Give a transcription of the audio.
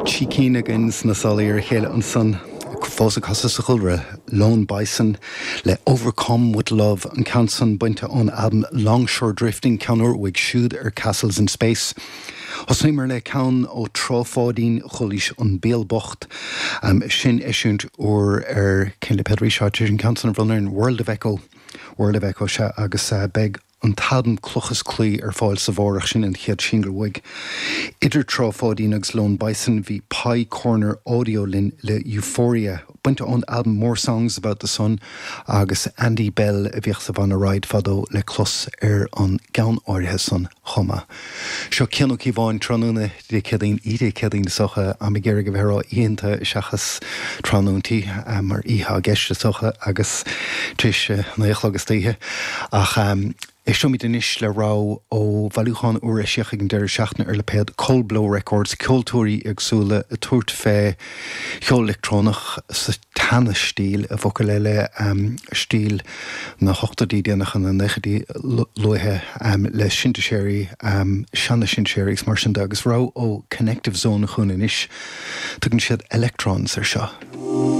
Chicína gins na salir chéile an son fósa casa sa chulra Lone Bison le Overcome with Love an canson buinte an album Longshore Drifting ceanúir uig siúd Castles in Space. Hosnimer le ceann ó tráfádín cholis an béalbocht sin isisiúnt ó cén le Pedro Richard an canson runner World of Echo se agus beg an tadan clochas clí fáil sa bhórach sin an chiad single wig. Idir tráfádín agus Lone Bison hí Pie Corner audio lin le Euphoria. Buinte an album More Songs About the Sun agus Andy Bell a bhíoch sa bhana ride fadó le clos an gan áirithe san chuma. Seo ceanach í bháin trónúna de cedín ide cedín socha a mi géir go bhera íonta seachas trónúntaí mar ihe geiste socha agus tris na éachlagus títhe ach Isio mi denis le rá ó bhailúchan uair seach ag an deir seachna le pead Cold Blow Records, cultúirí agsúla a tuairt fé cheol electrónach sa tanna stíl a bhoca le stíl na 80 déanach na 90 luithe le sintaséirí seanna sintaséirí mar sin agus rá ó Connective Zone chun inis tugann siad electrons ar seo.